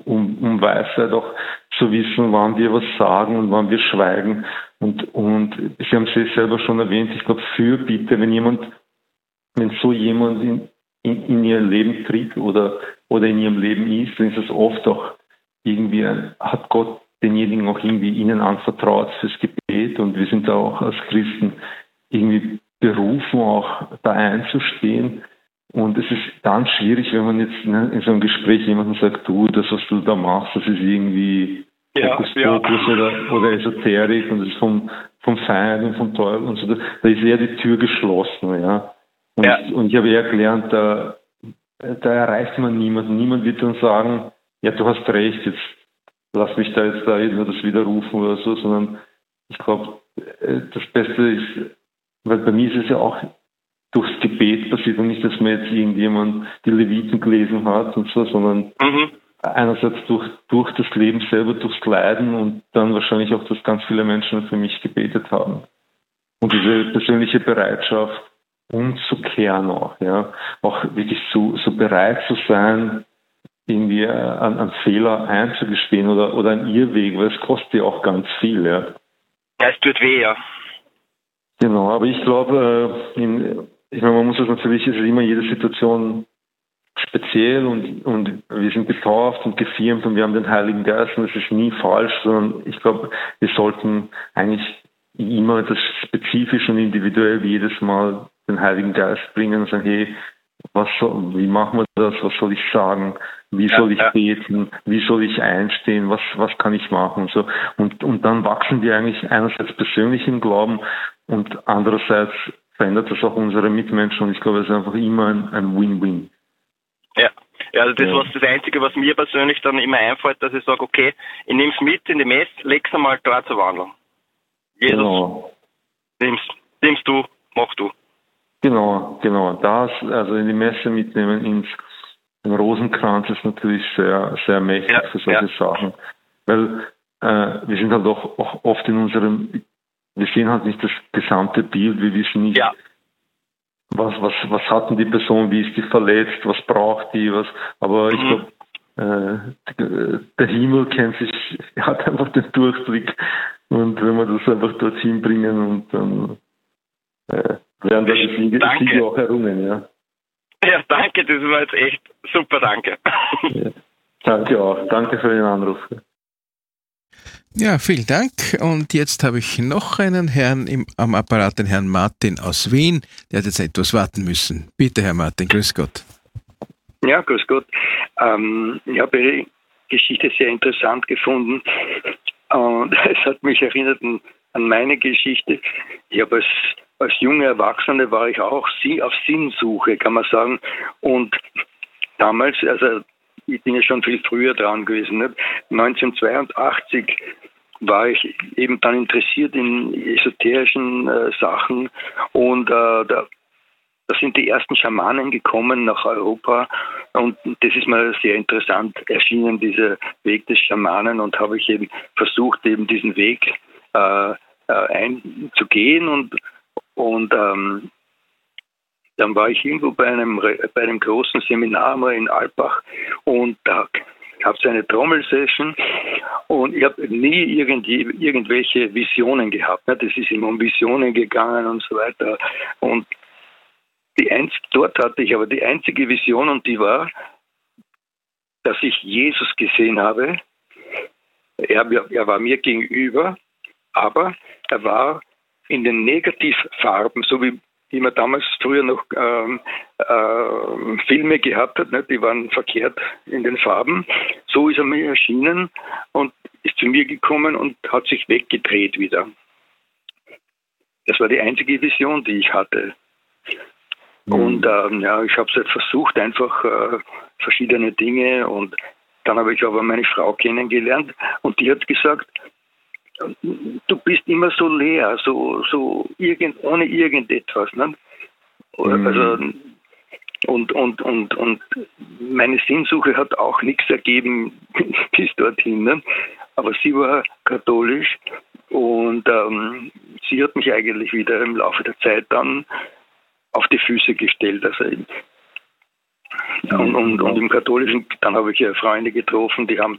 um Weisheit auch zu wissen, wann wir was sagen und wann wir schweigen. Und Sie haben es selber schon erwähnt, ich glaube, Fürbitte, wenn so jemand in ihr Leben tritt oder in ihrem Leben ist, dann ist es oft auch irgendwie, hat Gott denjenigen auch irgendwie ihnen anvertraut fürs Gebet, und wir sind da auch als Christen irgendwie berufen, auch da einzustehen. Und es ist dann schwierig, wenn man jetzt in so einem Gespräch jemandem sagt, du, das, was du da machst, das ist irgendwie Hokuspokus oder Esoterik und das ist vom Feind und vom Teufel und so. Da ist eher die Tür geschlossen, ja. Und ich habe eher gelernt, da erreicht man niemanden. Niemand wird dann sagen, ja, du hast recht, jetzt lass mich da das widerrufen oder so, sondern ich glaube, das Beste ist, weil bei mir ist es ja auch durchs Gebet passiert und nicht, dass mir jetzt irgendjemand die Leviten gelesen hat und so, sondern einerseits durch das Leben selber, durchs Leiden und dann wahrscheinlich auch, dass ganz viele Menschen für mich gebetet haben. Und diese persönliche Bereitschaft, umzukehren auch, ja, auch wirklich so bereit zu sein, irgendwie an Fehler einzugestehen oder einen Irrweg, weil es kostet ja auch ganz viel, ja. Ja, es tut weh, ja. Genau, aber ich glaube, ich meine, man muss es natürlich, es ist immer jede Situation speziell und wir sind getauft und gefirmt und wir haben den Heiligen Geist und es ist nie falsch, sondern ich glaube, wir sollten eigentlich immer das spezifisch und individuell wie jedes Mal den Heiligen Geist bringen und sagen, hey, wie machen wir das, was soll ich sagen, wie soll ich beten, wie soll ich einstehen, was kann ich machen und so. Und dann wachsen wir eigentlich einerseits persönlich im Glauben und andererseits verändert das auch unsere Mitmenschen und ich glaube, es ist einfach immer ein Win-Win. Ja, also das Einzige, was mir persönlich dann immer einfällt, dass ich sage, okay, ich nehme es mit in die Messe, leg's einmal da zur Wandlung. Jesus, genau. Nimmst du, mach du. Genau. Das, also in die Messe mitnehmen, den Rosenkranz ist natürlich sehr, sehr mächtig für solche Sachen. Weil wir sind halt auch oft wir sehen halt nicht das gesamte Bild, wir wissen nicht, was hat denn die Person, wie ist die verletzt, was braucht die, aber ich glaube, der Himmel hat einfach den Durchblick und wenn wir das einfach dorthin bringen und dann werden da die Siege auch errungen, ja. Ja, danke, das war jetzt echt super, danke. Ja, danke auch, danke für den Anruf. Ja, vielen Dank. Und jetzt habe ich noch einen Herrn am Apparat, den Herrn Martin aus Wien. Der hat jetzt etwas warten müssen. Bitte, Herr Martin, grüß Gott. Ja, grüß Gott. Ich habe Ihre Geschichte sehr interessant gefunden. Und es hat mich erinnert an meine Geschichte. Ich habe als junger Erwachsener war ich auch auf Sinnsuche, kann man sagen. Und damals, also ich bin ja schon viel früher dran gewesen, ne? 1982 war ich eben dann interessiert in esoterischen Sachen und da sind die ersten Schamanen gekommen nach Europa und das ist mir sehr interessant erschienen, dieser Weg des Schamanen, und habe ich eben versucht, eben diesen Weg einzugehen und dann war ich irgendwo bei einem großen Seminar mal in Alpbach und da gab es eine Trommelsession und ich habe nie irgendwelche Visionen gehabt. Ne? Das ist immer um Visionen gegangen und so weiter. Und dort hatte ich aber die einzige Vision und die war, dass ich Jesus gesehen habe. Er war mir gegenüber, aber er war in den Negativfarben, so wie man damals früher noch Filme gehabt hat, ne? Die waren verkehrt in den Farben. So ist er mir erschienen und ist zu mir gekommen und hat sich weggedreht wieder. Das war die einzige Vision, die ich hatte. Und ich habe es halt versucht, einfach verschiedene Dinge, und dann habe ich aber meine Frau kennengelernt und die hat gesagt, du bist immer so leer, so ohne irgendetwas. Ne? Also, und meine Sinnsuche hat auch nichts ergeben bis dorthin. Ne? Aber sie war katholisch und sie hat mich eigentlich wieder im Laufe der Zeit dann auf die Füße gestellt. Also und im Katholischen, dann habe ich ja Freunde getroffen, die haben